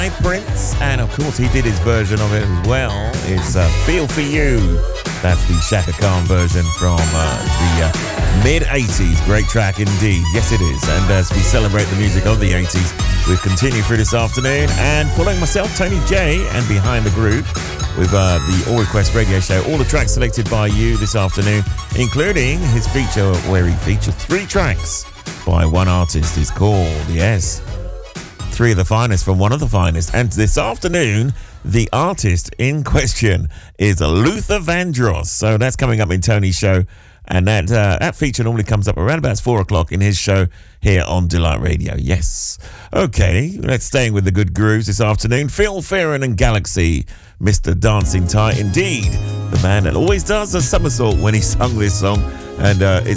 by Prince, and of course he did his version of it as well. It's Feel For You. That's the Shaka Khan version from the mid-80s. Great track indeed. Yes, it is. And as we celebrate the music of the 80s, we've continued through this afternoon. And following myself, Tony J, and Behind the Groove, with the All Request Radio Show. All the tracks selected by you this afternoon, including his feature where he featured 3 tracks by one artist. It's called, yes, 3 of the finest from one of the finest. And this afternoon, the artist in question is Luther Vandross. So that's coming up in Tony's show. And that feature normally comes up around about 4 o'clock in his show here on Delight Radio. Yes. Okay, let's stay with the good grooves this afternoon. Phil Fearon and Galaxy, Mr. Dancing Tight. Indeed, the man that always does a somersault when he sung this song. And it's